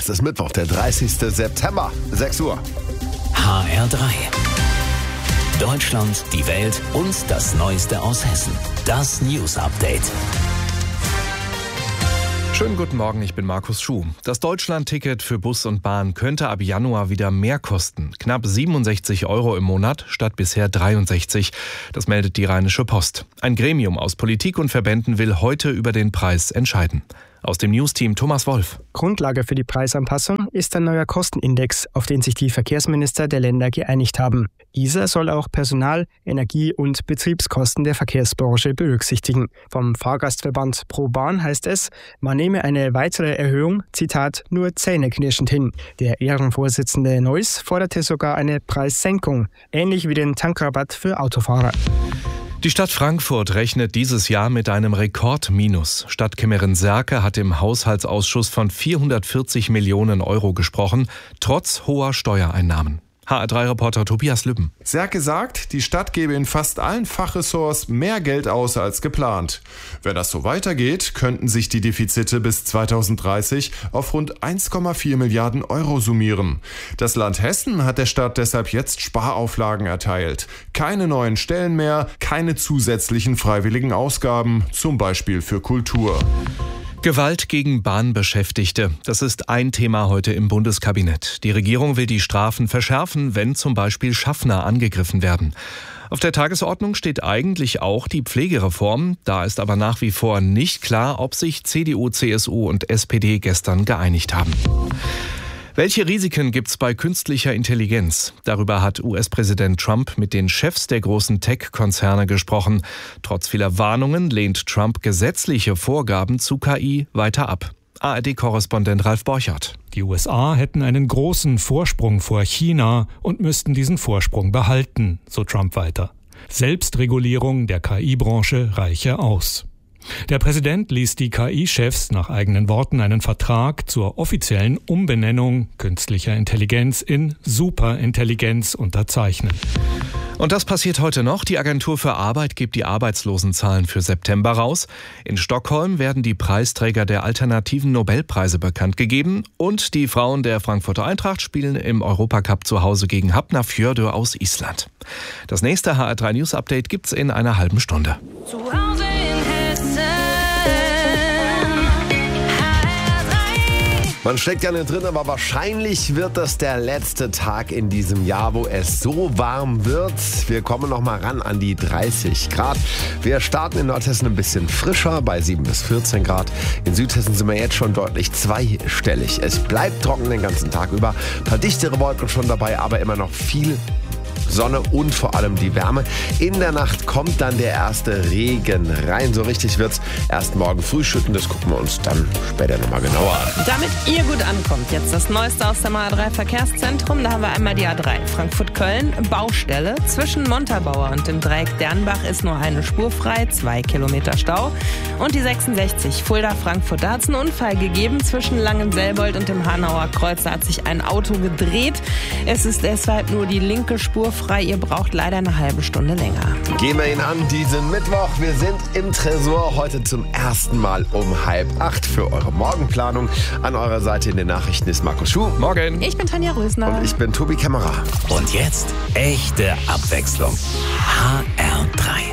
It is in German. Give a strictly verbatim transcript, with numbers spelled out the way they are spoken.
Es ist Mittwoch, der dreißigste September, sechs Uhr. H R drei. Deutschland, die Welt und das Neueste aus Hessen. Das News Update. Schönen guten Morgen, ich bin Markus Schuh. Das Deutschland-Ticket für Bus und Bahn könnte ab Januar wieder mehr kosten. Knapp siebenundsechzig Euro im Monat statt bisher dreiundsechzig. Das meldet die Rheinische Post. Ein Gremium aus Politik und Verbänden will heute über den Preis entscheiden. Aus dem Newsteam Thomas Wolf. Grundlage für die Preisanpassung ist ein neuer Kostenindex, auf den sich die Verkehrsminister der Länder geeinigt haben. Dieser soll auch Personal-, Energie- und Betriebskosten der Verkehrsbranche berücksichtigen. Vom Fahrgastverband ProBahn heißt es, man nehme eine weitere Erhöhung, Zitat, nur zähneknirschend hin. Der Ehrenvorsitzende Neuss forderte sogar eine Preissenkung, ähnlich wie den Tankrabatt für Autofahrer. Die Stadt Frankfurt rechnet dieses Jahr mit einem Rekordminus. Stadtkämmerin Serke hat im Haushaltsausschuss von vierhundertvierzig Millionen Euro gesprochen, trotz hoher Steuereinnahmen. H R drei Reporter Tobias Lübben. Serke sagt, die Stadt gebe in fast allen Fachressorts mehr Geld aus als geplant. Wenn das so weitergeht, könnten sich die Defizite bis zweitausenddreißig auf rund eins Komma vier Milliarden Euro summieren. Das Land Hessen hat der Stadt deshalb jetzt Sparauflagen erteilt. Keine neuen Stellen mehr, keine zusätzlichen freiwilligen Ausgaben, zum Beispiel für Kultur. Gewalt gegen Bahnbeschäftigte. Das ist ein Thema heute im Bundeskabinett. Die Regierung will die Strafen verschärfen, wenn zum Beispiel Schaffner angegriffen werden. Auf der Tagesordnung steht eigentlich auch die Pflegereform. Da ist aber nach wie vor nicht klar, ob sich C D U, C S U und S P D gestern geeinigt haben. Welche Risiken gibt's bei künstlicher Intelligenz? Darüber hat U S-Präsident Trump mit den Chefs der großen Tech-Konzerne gesprochen. Trotz vieler Warnungen lehnt Trump gesetzliche Vorgaben zu K I weiter ab. A R D-Korrespondent Ralf Borchardt. Die U S A hätten einen großen Vorsprung vor China und müssten diesen Vorsprung behalten, so Trump weiter. Selbstregulierung der K I-Branche reiche aus. Der Präsident ließ die K I-Chefs nach eigenen Worten einen Vertrag zur offiziellen Umbenennung künstlicher Intelligenz in Superintelligenz unterzeichnen. Und das passiert heute noch. Die Agentur für Arbeit gibt die Arbeitslosenzahlen für September raus. In Stockholm werden die Preisträger der alternativen Nobelpreise bekannt gegeben. Und die Frauen der Frankfurter Eintracht spielen im Europacup zu Hause gegen Hafnarfjörður aus Island. Das nächste H R drei News Update gibt's in einer halben Stunde. Zu Hause in Hessen. Man steckt ja nicht drin, aber wahrscheinlich wird das der letzte Tag in diesem Jahr, wo es so warm wird. Wir kommen noch mal ran an die dreißig Grad. Wir starten in Nordhessen ein bisschen frischer, bei sieben bis vierzehn Grad. In Südhessen sind wir jetzt schon deutlich zweistellig. Es bleibt trocken den ganzen Tag über. Ein paar dichtere Wolken schon dabei, aber immer noch viel Sonne und vor allem die Wärme. In der Nacht kommt dann der erste Regen rein. So richtig wird's erst morgen früh schütten. Das gucken wir uns dann später nochmal genauer an. Damit ihr gut ankommt, jetzt das Neueste aus dem A drei Verkehrszentrum. Da haben wir einmal die A drei Frankfurt-Köln, Baustelle. Zwischen Montabaur und dem Dreieck Dernbach ist nur eine Spur frei, zwei Kilometer Stau. Und die sechsundsechzig Fulda-Frankfurt, da hat es einen Unfall gegeben. Zwischen Langenselbold und dem Hanauer Kreuz, da hat sich ein Auto gedreht. Es ist deshalb nur die linke Spur frei. Ihr braucht leider eine halbe Stunde länger. Gehen wir ihn an diesen Mittwoch. Wir sind im Tresor heute zum ersten Mal um halb acht für eure Morgenplanung. An eurer Seite in den Nachrichten ist Markus Schuh. Morgen. Ich bin Tanja Rösner. Und ich bin Tobi Kämmerer. Und jetzt echte Abwechslung. H R drei.